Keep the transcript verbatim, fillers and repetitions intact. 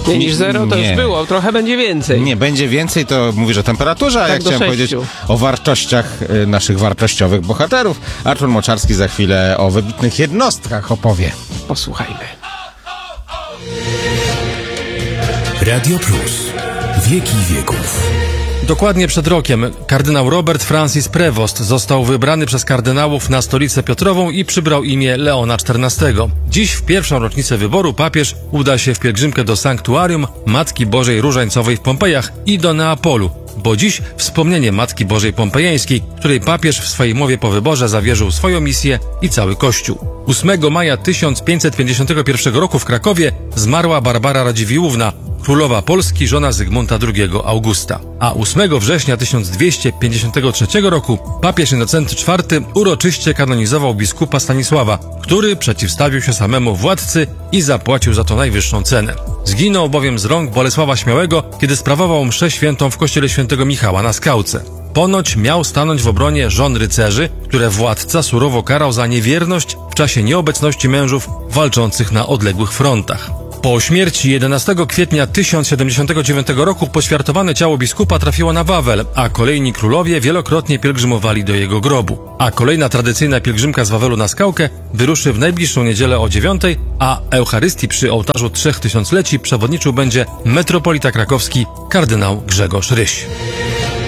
Mniej niż zero to nie. już było, trochę będzie więcej. Nie, będzie więcej, to mówisz o temperaturze, a Tak ja do chciałem sześciu. powiedzieć o wartościach y, naszych wartościowych bohaterów. Artur Moczarski za chwilę o wybitnych jednostkach opowie. Posłuchajmy. Radio Plus. Wieki wieków. Dokładnie przed rokiem kardynał Robert Francis Prevost został wybrany przez kardynałów na Stolicę Piotrową i przybrał imię Leona czternastego. Dziś w pierwszą rocznicę wyboru papież uda się w pielgrzymkę do sanktuarium Matki Bożej Różańcowej w Pompejach i do Neapolu, bo dziś wspomnienie Matki Bożej Pompejańskiej, której papież w swojej mowie po wyborze zawierzył swoją misję i cały Kościół. ósmego maja tysiąc pięćset pięćdziesiątego pierwszego roku w Krakowie zmarła Barbara Radziwiłłówna, królowa Polski, żona Zygmunta drugiego Augusta. A ósmego września tysiąc dwieście pięćdziesiątego trzeciego roku papież Innocenty czwarty uroczyście kanonizował biskupa Stanisława, który przeciwstawił się samemu władcy i zapłacił za to najwyższą cenę. Zginął bowiem z rąk Bolesława Śmiałego, kiedy sprawował mszę świętą w kościele świętego Michała na Skałce. Ponoć miał stanąć w obronie żon rycerzy, które władca surowo karał za niewierność w czasie nieobecności mężów walczących na odległych frontach. Po śmierci jedenastego kwietnia tysiąc siedemdziesiątego dziewiątego roku poświartowane ciało biskupa trafiło na Wawel, a kolejni królowie wielokrotnie pielgrzymowali do jego grobu. A kolejna tradycyjna pielgrzymka z Wawelu na Skałkę wyruszy w najbliższą niedzielę o dziewiątej, a Eucharystii przy ołtarzu trzech tysiącleci przewodniczył będzie metropolita krakowski kardynał Grzegorz Ryś.